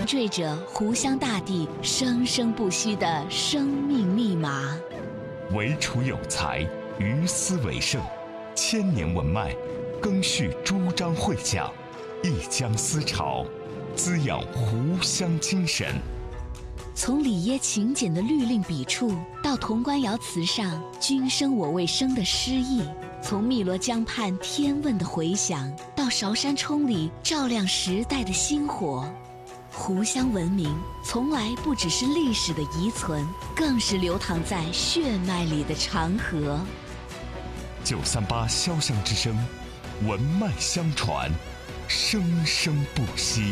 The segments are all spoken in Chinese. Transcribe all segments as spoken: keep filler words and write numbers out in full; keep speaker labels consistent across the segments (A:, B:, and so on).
A: 缀着湖湘大地生生不息的生命密码。
B: 惟楚有才，于斯为盛。千年文脉，更续朱张会讲，一江思潮，滋养湖湘精神。
A: 从里耶勤俭的律令笔触，到潼关窑瓷上君生我未生的诗意；从汨罗江畔天问的回响，到韶山冲里照亮时代的星火。湖湘文明从来不只是历史的遗存，更是流淌在血脉里的长河。
B: 九三八潇湘之声，文脉相传，生生不息。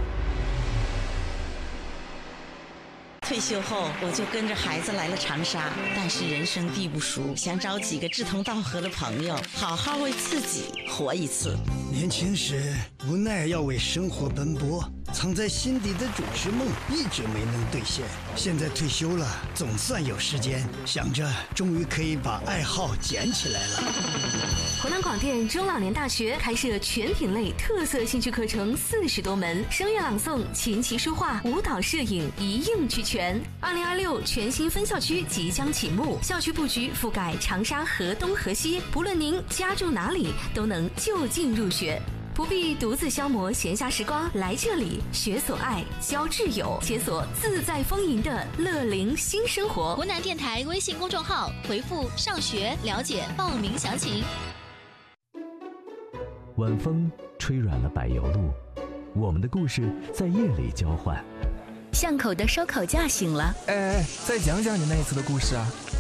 C: 退休后，我就跟着孩子来了长沙，但是人生地不熟，想找几个志同道合的朋友，好好为自己活一次。
D: 年轻时无奈要为生活奔波，藏在心底的主持梦一直没能兑现。现在退休了，总算有时间，想着终于可以把爱好捡起来了。
E: 湖南广电中老年大学开设全品类特色兴趣课程四十多门，声乐朗诵、琴棋书画、舞蹈、摄影一应俱全。二零二六全新分校区即将启幕，校区布局覆盖长沙河东河西，不论您家住哪里，都能就近入学。不必独自消磨闲暇时光，来这里学所爱，交挚友，解锁自在丰盈的乐龄新生活。
F: 湖南电台微信公众号回复上学了解报名详情。
G: 晚风吹软了柏油路，我们的故事在夜里交换。
A: 巷口的烧烤架醒了，
H: 哎哎，再讲讲你那一次的故事啊。